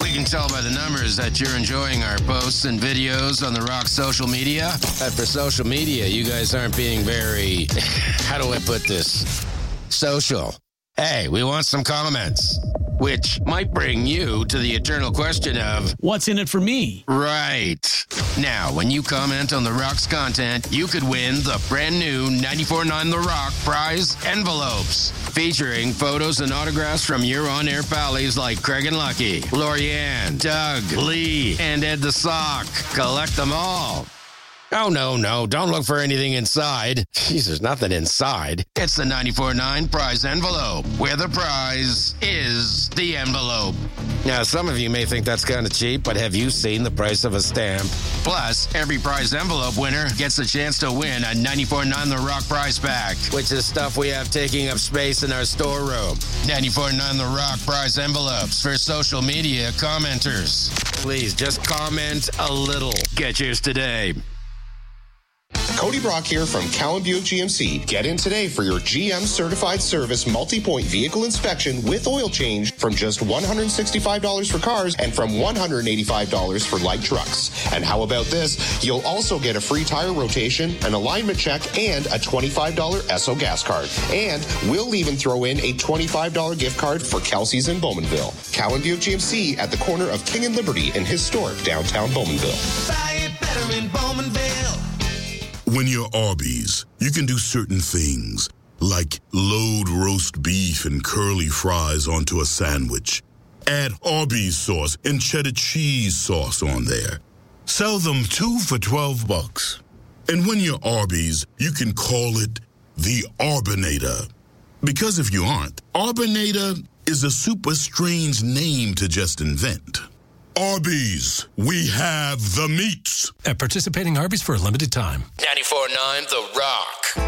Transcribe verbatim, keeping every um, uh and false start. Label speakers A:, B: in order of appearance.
A: We can tell by the numbers that you're enjoying our posts and videos on The Rock's social media. But for social media, you guys aren't being very, how do I put this? Social. Hey, we want some comments. Which might bring you to the eternal question of,
B: what's in it for me?
A: Right. Now, when you comment on The Rock's content, you could win the brand new ninety-four point nine The Rock prize envelopes, featuring photos and autographs from your on-air pals like Craig and Lucky, Lorianne, Doug, Lee, and Ed the Sock. Collect them all. Oh, no, no, don't look for anything inside. Jeez, there's nothing inside. It's the ninety-four point nine prize envelope, where the prize is the envelope. Now, some of you may think that's kind of cheap, but have you seen the price of a stamp? Plus, every prize envelope winner gets a chance to win a ninety-four point nine The Rock prize pack, which is stuff we have taking up space in our storeroom. ninety-four point nine The Rock prize envelopes for social media commenters. Please, just comment a little. Get yours today.
C: Cody Brock here from Cowan Buick G M C. Get in today for your G M certified service multi-point vehicle inspection with oil change from just one hundred sixty-five dollars for cars and from one hundred eighty-five dollars for light trucks. And how about this? You'll also get a free tire rotation, an alignment check, and a twenty-five dollars Esso gas card. And we'll even throw in a twenty-five dollars gift card for Kelsey's in Bowmanville. Cowan Buick G M C at the corner of King and Liberty in historic downtown Bowmanville.
D: Buy it better in Bowmanville.
E: When you're Arby's, you can do certain things, like load roast beef and curly fries onto a sandwich. Add Arby's sauce and cheddar cheese sauce on there. Sell them two for twelve bucks. And when you're Arby's, you can call it the Arbinator. Because if you aren't, Arbinator is a super strange name to just invent. Arby's, we have the meats.
F: At participating Arby's for a limited time.
A: ninety-four point nine The Rock.